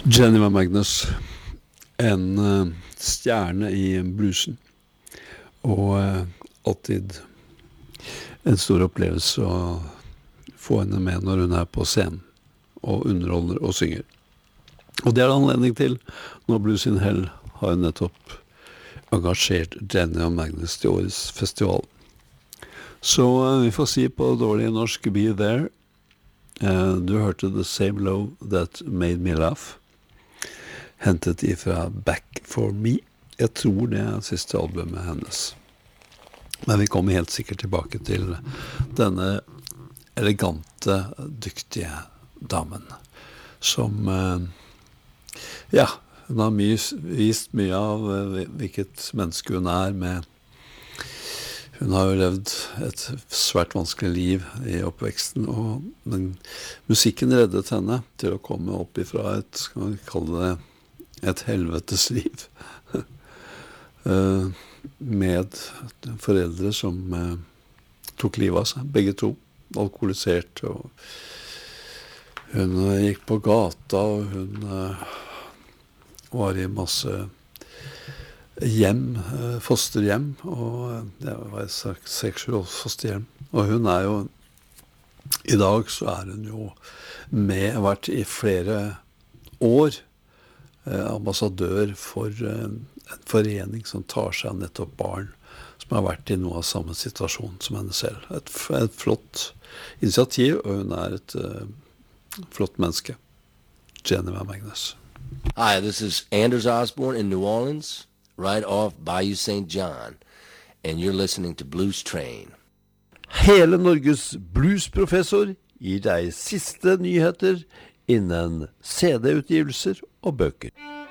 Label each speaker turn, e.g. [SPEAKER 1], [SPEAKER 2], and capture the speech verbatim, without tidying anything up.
[SPEAKER 1] Jenny Van Magnus, en uh, stjerne i bluesen, og uh, alltid en stor opplevelse å få henne med når hun er på scenen, og underholder og synger. Og det er det anledning til når Blues in Hell har nettopp engasjert Jenny Van Magnus til årets festival. Så uh, vi får si på dårlig norsk Be There. Uh, du hørte The Same Love That Made Me Laugh, hentet ifra Back for Me. Jeg tror det er siste albumet hennes. Men vi kommer helt sikkert tilbake til denne elegante, dyktige damen, som, ja, hun har mye, vist mye av hvilket menneske hun er med. Hun har jo levd et svært vanskelig liv i oppveksten, og men musikken reddet henne til å komme opp ifra et, skal vi kalle det, et helvetes liv. uh, med foreldre som uh, tok livet av seg, begge to, alkoholisert, og hun uh, gikk på gata, og hun uh, var i masse hjem, uh, fosterhjem, og uh, det var et slags seksuelt fosterhjem. Og hun er jo, i dag så er hun jo med, vært i flere år, Eh, ambassadør for eh, en forening som tar seg av nettopp barn som har vært i noe av samme situasjon som henne selv. Et, et flott initiativ, og hun er et eh, flott menneske. Jenny Van Magnus.
[SPEAKER 2] Hi, this is Anders Osborne in New Orleans, right off Bayou Saint John, and you're listening to Blues Train.
[SPEAKER 3] Hele Norges bluesprofessor gir deg siste nyheter innen C D-utgivelser og bøker.